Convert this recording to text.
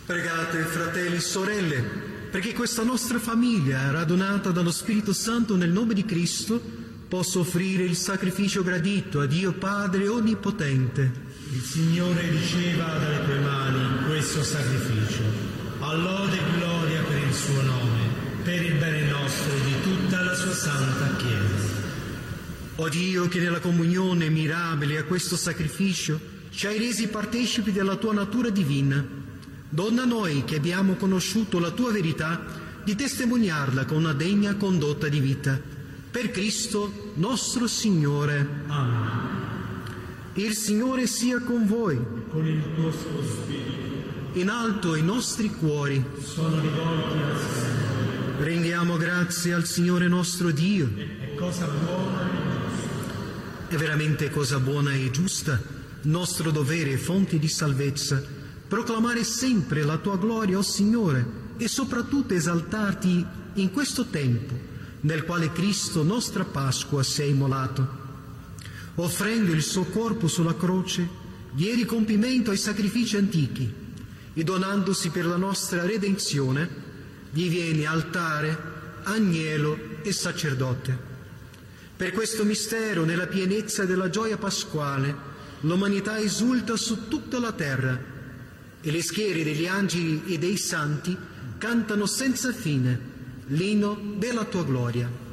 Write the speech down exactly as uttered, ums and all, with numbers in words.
Pregate, fratelli e sorelle, perché questa nostra famiglia, radunata dallo Spirito Santo nel nome di Cristo, possa offrire il sacrificio gradito a Dio Padre Onnipotente. Il Signore riceva dalle tue mani questo sacrificio, a lode e gloria per il suo nome, per il bene nostro e di tutta la sua santa Chiesa. O Dio, che nella comunione mirabile a questo sacrificio ci hai resi partecipi della tua natura divina, donna a noi che abbiamo conosciuto la tua verità di testimoniarla con una degna condotta di vita. Per Cristo nostro Signore. Amen. Il Signore sia con voi. Con il tuo spirito. In alto i nostri cuori sono rivolti al Signore. Rendiamo grazie al Signore nostro Dio. È cosa buona e giusta. È veramente cosa buona e giusta, nostro dovere e fonte di salvezza, proclamare sempre la tua gloria, o Signore, e soprattutto esaltarti in questo tempo nel quale Cristo, nostra Pasqua, si è immolato. Offrendo il suo corpo sulla croce, diedi compimento ai sacrifici antichi e donandosi per la nostra redenzione, diviene altare, agnello e sacerdote. Per questo mistero, nella pienezza della gioia pasquale, l'umanità esulta su tutta la terra e le schiere degli angeli e dei santi cantano senza fine l'inno della tua gloria.